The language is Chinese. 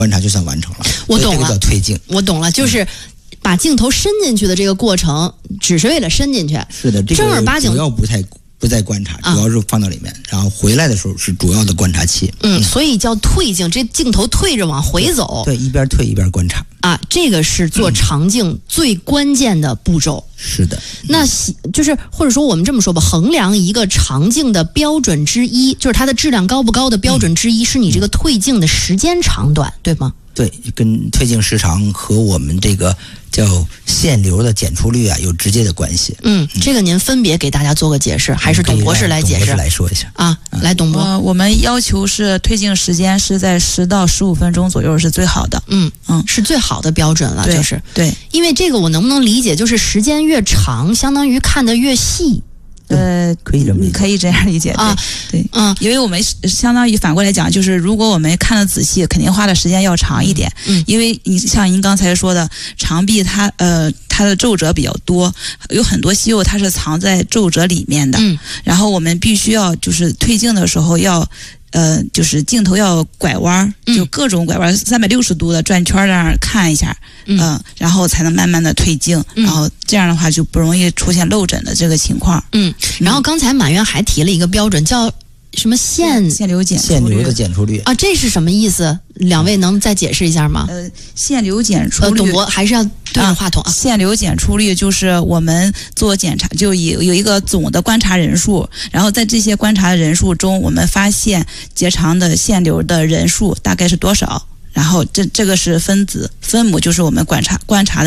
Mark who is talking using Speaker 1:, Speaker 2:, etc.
Speaker 1: 观察就算完成了。
Speaker 2: 我懂了，
Speaker 1: 这个叫推镜。
Speaker 2: 我懂了，就是把镜头伸进去的这个过程，只是为了伸进去。
Speaker 1: 是的，这个
Speaker 2: 正儿八经
Speaker 1: 主要不在观察，主要是放到里面，然后回来的时候是主要的观察器。
Speaker 2: 所以叫退镜，这镜头退着往回走。
Speaker 1: 对，一边退一边观察。
Speaker 2: 这个是做长镜最关键的步骤。
Speaker 1: 是的。
Speaker 2: 那就是或者说我们这么说吧，衡量一个长镜的标准之一，就是它的质量高不高的标准之一，是你这个退镜的时间长短，对吗？
Speaker 1: 对，跟退镜时长和我们这个叫线流的检出率有直接的关系。
Speaker 2: 这个您分别给大家做个解释，还是董博士来解释？
Speaker 1: 董博士来说一下
Speaker 2: 来，董博。
Speaker 3: 我们要求是退镜时间是在10到15分钟左右是最好的。
Speaker 2: 是最好的标准了，就是
Speaker 3: 对。
Speaker 2: 因为这个我能不能理解，就是时间越长，相当于看得越细。
Speaker 1: 可以这么理解，
Speaker 3: 可以这样理解对，因为我们相当于反过来讲，就是如果我们看得仔细，肯定花的时间要长一点。因为像您刚才说的，长臂它的皱褶比较多，有很多息肉它是藏在皱褶里面的。然后我们必须要就是退镜的时候要。就是镜头要拐弯，就各种拐弯，360度的转圈这样看一下，然后才能慢慢的退镜，然后这样的话就不容易出现漏诊的这个情况。
Speaker 2: 然后刚才马院还提了一个标准，叫什么线
Speaker 3: 流检出率。
Speaker 1: 线流的检出率
Speaker 2: 这是什么意思？两位能再解释一下吗？
Speaker 3: 线流检出率，
Speaker 2: 董博还是要对着话筒
Speaker 3: 线流检出率就是我们做检查就有一个总的观察人数，然后在这些观察的人数中，我们发现结肠的线流的人数大概是多少，然后这个是分子，分母就是我们观察的